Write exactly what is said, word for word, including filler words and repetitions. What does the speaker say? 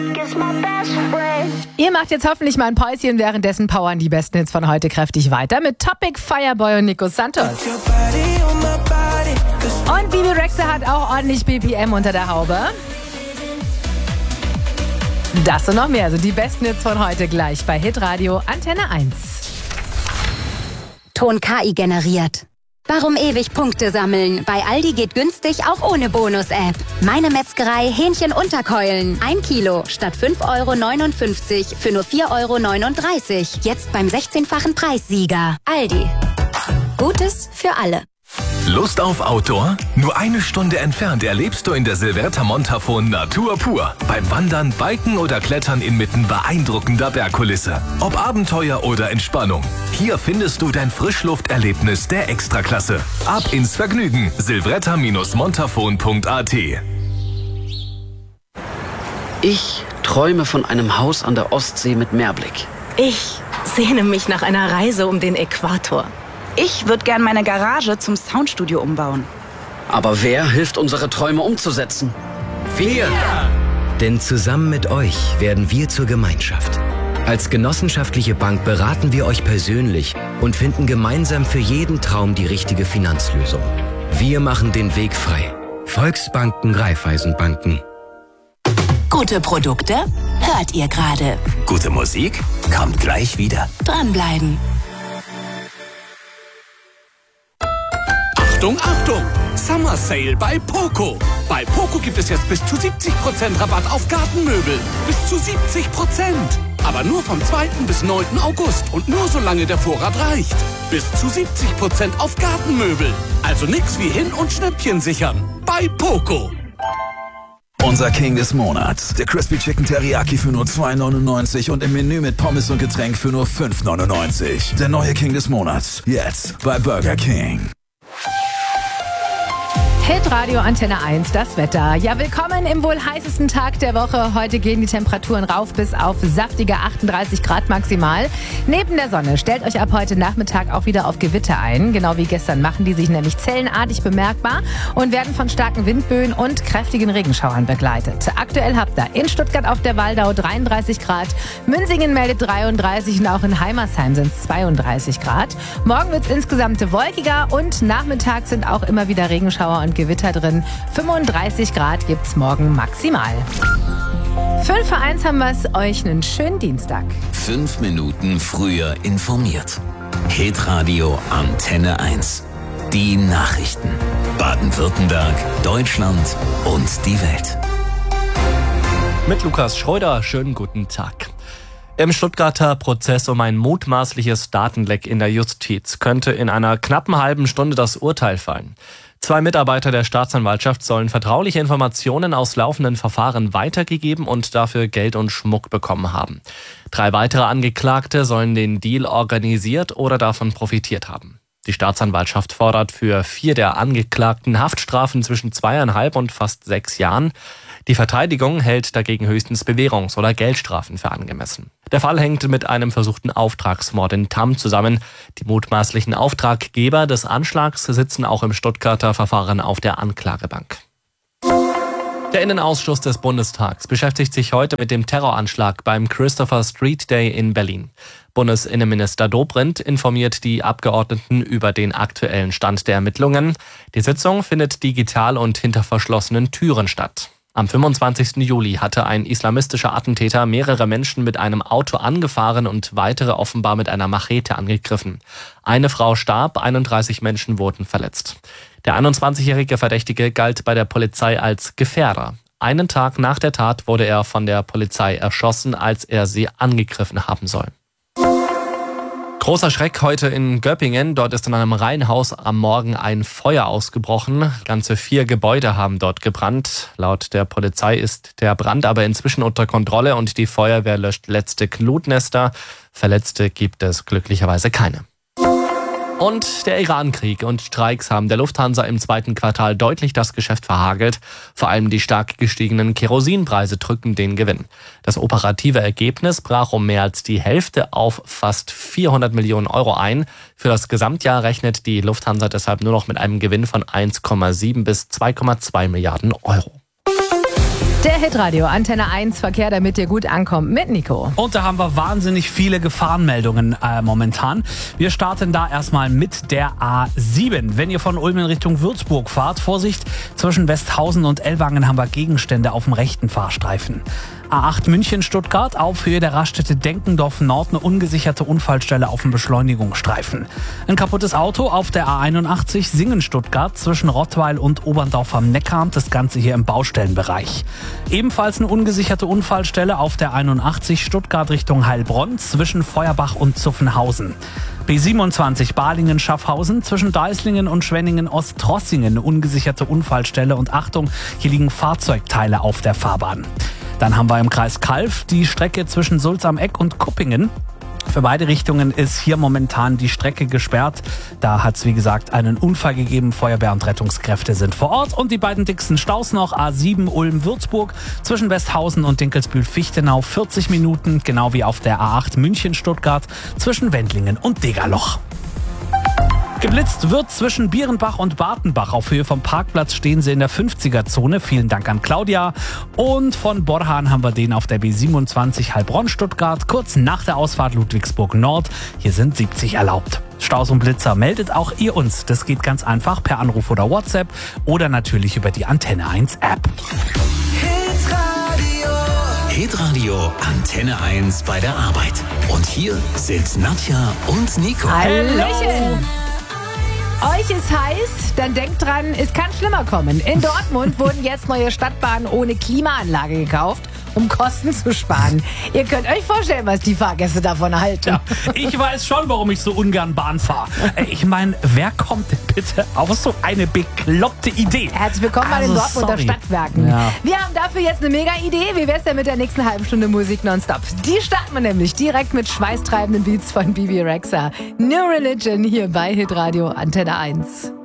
Ihr macht jetzt hoffentlich mal ein Päuschen, währenddessen powern die besten Hits von heute kräftig weiter mit Topic, Fireboy und Nico Santos. Und Bibi Rexha hat auch ordentlich B P M unter der Haube. Das und noch mehr, also die besten Hits von heute gleich bei Hitradio Antenne eins. Ton K I generiert. Warum ewig Punkte sammeln? Bei Aldi geht günstig auch ohne Bonus-App. Meine Metzgerei Hähnchen Unterkeulen. Ein Kilo statt fünf Euro neunundfünfzig für nur vier Euro neununddreißig. Jetzt beim sechzehnfachen Preissieger. Aldi. Gutes für alle. Lust auf Outdoor? Nur eine Stunde entfernt erlebst du in der Silverta Montafon Natur pur. Beim Wandern, Biken oder Klettern inmitten beeindruckender Bergkulisse. Ob Abenteuer oder Entspannung. Hier findest du dein Frischlufterlebnis der Extraklasse. Ab ins Vergnügen. silvretta montafon punkt a t. Ich träume von einem Haus an der Ostsee mit Meerblick. Ich sehne mich nach einer Reise um den Äquator. Ich würde gern meine Garage zum Soundstudio umbauen. Aber wer hilft, unsere Träume umzusetzen? Wir! Denn zusammen mit euch werden wir zur Gemeinschaft. Als genossenschaftliche Bank beraten wir euch persönlich und finden gemeinsam für jeden Traum die richtige Finanzlösung. Wir machen den Weg frei. Volksbanken, Raiffeisenbanken. Gute Produkte hört ihr gerade. Gute Musik kommt gleich wieder. Dranbleiben. Achtung, Achtung! Summer Sale bei Poco. Bei Poco gibt es jetzt bis zu siebzig Prozent Rabatt auf Gartenmöbel. Bis zu siebzig Prozent. Aber nur vom zweiten bis neunten August und nur solange der Vorrat reicht. Bis zu siebzig Prozent auf Gartenmöbel. Also nix wie hin und Schnäppchen sichern. Bei Poco. Unser King des Monats. Der Crispy Chicken Teriyaki für nur zwei neunundneunzig und im Menü mit Pommes und Getränk für nur fünf neunundneunzig. Der neue King des Monats. Jetzt bei Burger King. Hitradio Antenne eins, das Wetter. Ja, willkommen im wohl heißesten Tag der Woche. Heute gehen die Temperaturen rauf bis auf saftige achtunddreißig Grad maximal. Neben der Sonne stellt euch ab heute Nachmittag auch wieder auf Gewitter ein. Genau wie gestern machen die sich nämlich zellenartig bemerkbar und werden von starken Windböen und kräftigen Regenschauern begleitet. Aktuell habt ihr in Stuttgart auf der Waldau dreiunddreißig Grad, Münsingen meldet dreiunddreißig und auch in Heimersheim sind es zweiunddreißig Grad. Morgen wird es insgesamt wolkiger und nachmittags sind auch immer wieder Regenschauer und Gewitter drin. fünfunddreißig Grad gibt's morgen maximal. fünf vor eins haben wir es euch einen schönen Dienstag. Fünf Minuten früher informiert. Hitradio Antenne eins. Die Nachrichten. Baden-Württemberg, Deutschland und die Welt. Mit Lukas Schröder, schönen guten Tag. Im Stuttgarter Prozess um ein mutmaßliches Datenleck in der Justiz könnte in einer knappen halben Stunde das Urteil fallen. Zwei Mitarbeiter der Staatsanwaltschaft sollen vertrauliche Informationen aus laufenden Verfahren weitergegeben und dafür Geld und Schmuck bekommen haben. Drei weitere Angeklagte sollen den Deal organisiert oder davon profitiert haben. Die Staatsanwaltschaft fordert für vier der Angeklagten Haftstrafen zwischen zweieinhalb und fast sechs Jahren. Die Verteidigung hält dagegen höchstens Bewährungs- oder Geldstrafen für angemessen. Der Fall hängt mit einem versuchten Auftragsmord in Tamm zusammen. Die mutmaßlichen Auftraggeber des Anschlags sitzen auch im Stuttgarter Verfahren auf der Anklagebank. Der Innenausschuss des Bundestags beschäftigt sich heute mit dem Terroranschlag beim Christopher Street Day in Berlin. Bundesinnenminister Dobrindt informiert die Abgeordneten über den aktuellen Stand der Ermittlungen. Die Sitzung findet digital und hinter verschlossenen Türen statt. Am fünfundzwanzigsten Juli hatte ein islamistischer Attentäter mehrere Menschen mit einem Auto angefahren und weitere offenbar mit einer Machete angegriffen. Eine Frau starb, einunddreißig Menschen wurden verletzt. Der einundzwanzigjährige Verdächtige galt bei der Polizei als Gefährder. Einen Tag nach der Tat wurde er von der Polizei erschossen, als er sie angegriffen haben soll. Großer Schreck heute in Göppingen. Dort ist in einem Reihenhaus am Morgen ein Feuer ausgebrochen. Ganze vier Gebäude haben dort gebrannt. Laut der Polizei ist der Brand aber inzwischen unter Kontrolle und die Feuerwehr löscht letzte Glutnester. Verletzte gibt es glücklicherweise keine. Und der Iran-Krieg und Streiks haben der Lufthansa im zweiten Quartal deutlich das Geschäft verhagelt. Vor allem die stark gestiegenen Kerosinpreise drücken den Gewinn. Das operative Ergebnis brach um mehr als die Hälfte auf fast vierhundert Millionen Euro ein. Für das Gesamtjahr rechnet die Lufthansa deshalb nur noch mit einem Gewinn von eins Komma sieben bis zwei Komma zwei Milliarden Euro. Der Hitradio Antenne eins Verkehr, damit ihr gut ankommt, mit Nico. Und da haben wir wahnsinnig viele Gefahrenmeldungen äh, momentan. Wir starten da erstmal mit der A sieben. Wenn ihr von Ulm in Richtung Würzburg fahrt, Vorsicht, zwischen Westhausen und Ellwangen haben wir Gegenstände auf dem rechten Fahrstreifen. A acht München-Stuttgart, auf Höhe der Raststätte Denkendorf Nord, eine ungesicherte Unfallstelle auf dem Beschleunigungsstreifen. Ein kaputtes Auto auf der A einundachtzig Singen-Stuttgart zwischen Rottweil und Oberndorf am Neckar, das Ganze hier im Baustellenbereich. Ebenfalls eine ungesicherte Unfallstelle auf der einundachtzig Stuttgart Richtung Heilbronn zwischen Feuerbach und Zuffenhausen. B siebenundzwanzig Balingen-Schaffhausen zwischen Deislingen und Schwenningen-Ostrossingen, eine ungesicherte Unfallstelle und Achtung, hier liegen Fahrzeugteile auf der Fahrbahn. Dann haben wir im Kreis Calw die Strecke zwischen Sulz am Eck und Kuppingen. Für beide Richtungen ist hier momentan die Strecke gesperrt. Da hat es, wie gesagt, einen Unfall gegeben. Feuerwehr und Rettungskräfte sind vor Ort. Und die beiden dicksten Staus noch. A sieben Ulm-Würzburg zwischen Westhausen und Dinkelsbühl-Fichtenau vierzig Minuten. Genau wie auf der A acht München-Stuttgart zwischen Wendlingen und Degerloch. Geblitzt wird zwischen Bierenbach und Bartenbach. Auf Höhe vom Parkplatz stehen sie in der fünfziger-Zone. Vielen Dank an Claudia. Und von Borhan haben wir den auf der B siebenundzwanzig Heilbronn-Stuttgart. Kurz nach der Ausfahrt Ludwigsburg Nord. Hier sind siebzig erlaubt. Staus und Blitzer meldet auch ihr uns. Das geht ganz einfach per Anruf oder WhatsApp oder natürlich über die Antenne eins App. Hitradio Antenne eins bei der Arbeit. Und hier sind Nadja und Nico. Hallöchen! Euch ist heiß, dann denkt dran, es kann schlimmer kommen. In Dortmund wurden jetzt neue Stadtbahnen ohne Klimaanlage gekauft, um Kosten zu sparen. Ihr könnt euch vorstellen, was die Fahrgäste davon halten. Ja, ich weiß schon, warum ich so ungern Bahn fahre. Ich meine, wer kommt bitte auf so eine bekloppte Idee? Herzlich willkommen also, bei den Dortmunder sorry. Stadtwerken. Ja. Wir haben dafür jetzt eine mega Idee. Wie wär's denn mit der nächsten halben Stunde Musik nonstop? Die starten wir nämlich direkt mit schweißtreibenden Beats von Bibi Rexha. New Religion hier bei Hitradio Antenne eins.